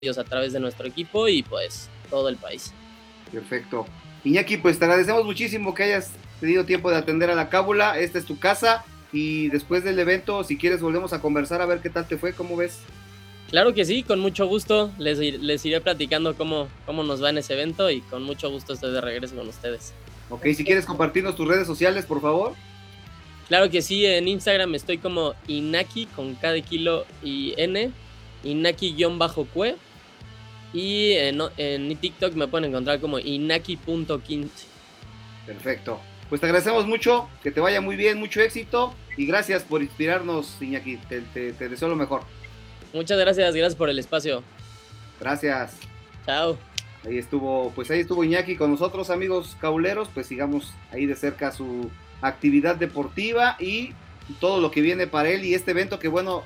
ellos a través de nuestro equipo y pues todo el país. Perfecto. Iñaki, pues te agradecemos muchísimo que hayas tenido tiempo de atender a la cábula. Esta es tu casa y después del evento, si quieres, volvemos a conversar a ver qué tal te fue, cómo ves. Claro que sí, con mucho gusto. Les iré platicando cómo nos va en ese evento y con mucho gusto estoy de regreso con ustedes. Ok, si quieres compartirnos tus redes sociales, por favor. Claro que sí, en Instagram estoy como Inaki con K de kilo y N, Inaki-Cue. Y en TikTok me pueden encontrar como Inaki.15. Perfecto. Pues te agradecemos mucho, que te vaya muy bien, mucho éxito y gracias por inspirarnos, Iñaki. Te deseo lo mejor. Muchas gracias por el espacio. Gracias. Chao. Ahí estuvo Iñaki con nosotros, amigos cauleros, pues sigamos ahí de cerca su actividad deportiva y todo lo que viene para él y este evento que bueno,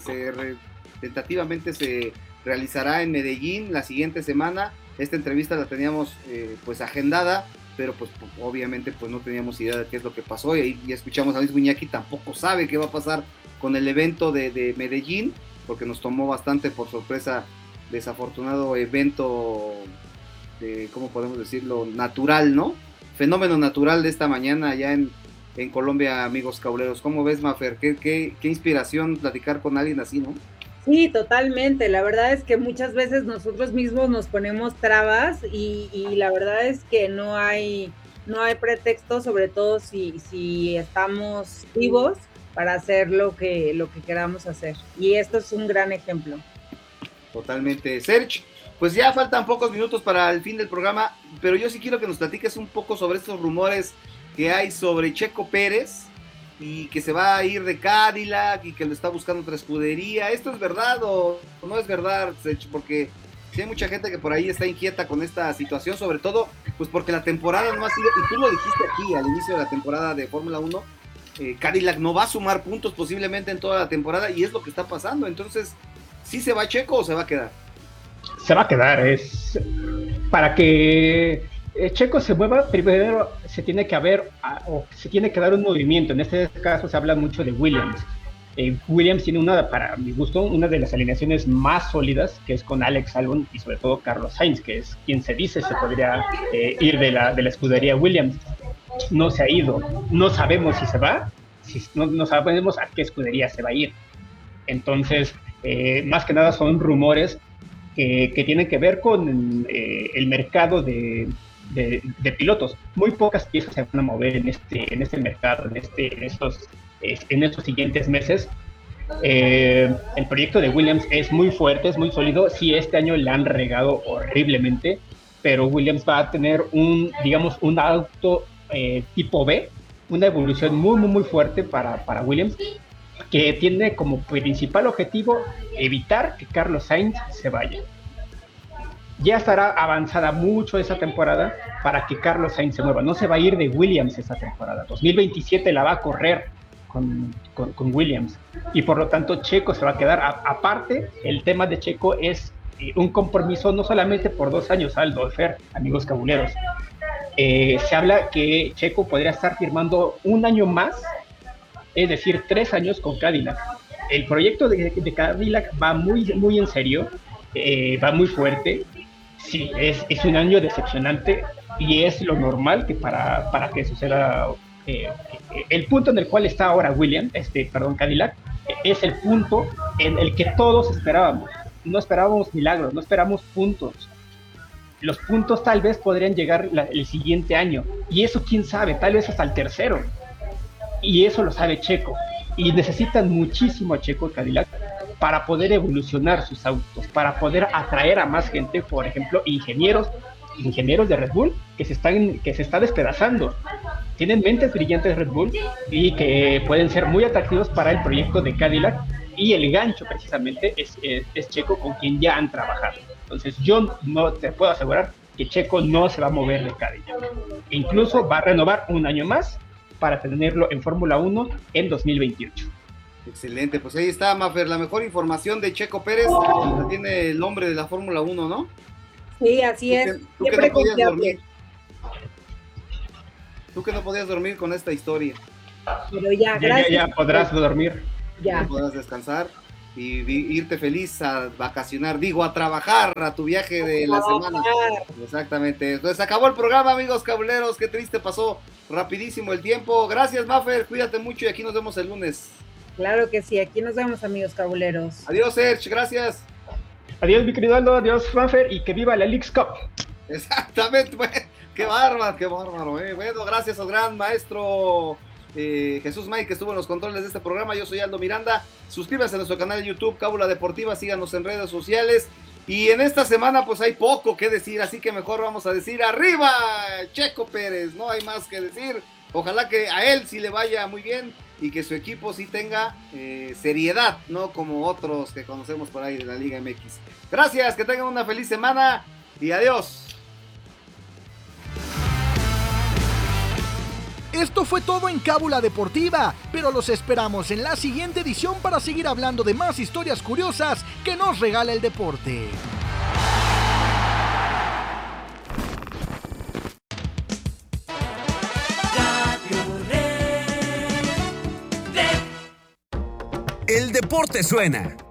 tentativamente se realizará en Medellín la siguiente semana. Esta entrevista la teníamos pues agendada, pero pues obviamente pues no teníamos idea de qué es lo que pasó y ahí ya escuchamos a Luis Iñaki, tampoco sabe qué va a pasar con el evento de Medellín, porque nos tomó bastante por sorpresa desafortunado evento de, ¿cómo podemos decirlo? Natural, ¿no? Fenómeno natural de esta mañana allá en Colombia, amigos cauleros. ¿Cómo ves, Mafer? ¿Qué inspiración platicar con alguien así, ¿no? Sí, totalmente. La verdad es que muchas veces nosotros mismos nos ponemos trabas y la verdad es que no hay pretexto, sobre todo si estamos vivos para hacer lo que queramos hacer. Y esto es un gran ejemplo. Totalmente. Serge, pues ya faltan pocos minutos para el fin del programa, pero yo sí quiero que nos platiques un poco sobre estos rumores que hay sobre Checo Pérez y que se va a ir de Cadillac y que lo está buscando otra escudería. ¿Esto es verdad o no es verdad, Serge? Porque sí hay mucha gente que por ahí está inquieta con esta situación, sobre todo pues porque la temporada no ha sido, y tú lo dijiste aquí al inicio de la temporada de Fórmula 1, Cadillac no va a sumar puntos posiblemente en toda la temporada y es lo que está pasando. Entonces, ¿sí se va Checo o se va a quedar? Se va a quedar. Es para que Checo se mueva, primero se tiene que dar un movimiento. En este caso se habla mucho de Williams. Williams tiene para mi gusto, una de las alineaciones más sólidas, que es con Alex Albon y sobre todo Carlos Sainz, que es quien se dice se podría ir de la escudería Williams. No se ha ido, no sabemos si se va, no sabemos a qué escudería se va a ir. Entonces, más que nada son rumores que tienen que ver con el mercado de pilotos. Muy pocas piezas se van a mover en este mercado, en estos siguientes meses. El proyecto de Williams es muy fuerte, es muy sólido. Sí, este año le han regado horriblemente, pero Williams va a tener un auto tipo B, una evolución muy, muy, muy fuerte para Williams, que tiene como principal objetivo evitar que Carlos Sainz se vaya. Ya estará avanzada mucho esa temporada para que Carlos Sainz se mueva. No se va a ir de Williams esa temporada. 2027 la va a correr con Williams. Y por lo tanto Checo se va a quedar. Aparte, el tema de Checo es un compromiso no solamente por 2 años, Aldo, Fer, amigos cabuleros. Se habla que Checo podría estar firmando un año más, es decir, 3 años con Cadillac. El proyecto de Cadillac va muy, muy en serio, va muy fuerte. Sí, es un año decepcionante y es lo normal que para que suceda. El punto en el cual está ahora Cadillac, es el punto en el que todos esperábamos. No esperábamos milagros, no esperamos puntos. Los puntos tal vez podrían llegar el siguiente año, y eso quién sabe, tal vez hasta el tercero. Y eso lo sabe Checo. Y necesitan muchísimo a Checo Cadillac para poder evolucionar sus autos, para poder atraer a más gente, por ejemplo, ingenieros de Red Bull que se está despedazando. Tienen mentes brillantes Red Bull y que pueden ser muy atractivos para el proyecto de Cadillac, y el gancho precisamente es Checo, con quien ya han trabajado. Entonces yo no te puedo asegurar que Checo no se va a mover de Cadillac. Incluso va a renovar un año más para tenerlo en Fórmula 1 en 2028. Excelente, pues ahí está, Mafer, la mejor información de Checo Pérez la tiene el hombre de la Fórmula 1, ¿no? Sí, así es. ¿Tú que no podías dormir? ¿Tú que no podías dormir con esta historia? Pero ya, gracias. Ya podrás dormir. Ya podrás descansar. irte feliz a vacacionar, a trabajar a tu viaje de la semana. Exactamente. Entonces acabó el programa, amigos cabuleros. Qué triste, pasó rapidísimo el tiempo. Gracias, Maffer, cuídate mucho y aquí nos vemos el lunes. Claro que sí, aquí nos vemos, amigos cabuleros. Adiós, Serge, gracias. Adiós, mi querido Aldo, adiós, Maffer, y que viva la Leagues Cup. Exactamente, qué bárbaro. Bueno, gracias al gran maestro Jesús May, que estuvo en los controles de este programa. Yo soy Aldo Miranda. Suscríbanse a nuestro canal de YouTube, Cábula Deportiva, síganos en redes sociales. Y en esta semana pues hay poco que decir, así que mejor vamos a decir ¡arriba, Checo Pérez! No hay más que decir. Ojalá que a él sí le vaya muy bien y que su equipo sí tenga seriedad, no como otros que conocemos por ahí de la Liga MX. Gracias, que tengan una feliz semana y adiós. Esto fue todo en Cábula Deportiva, pero los esperamos en la siguiente edición para seguir hablando de más historias curiosas que nos regala el deporte. El deporte suena.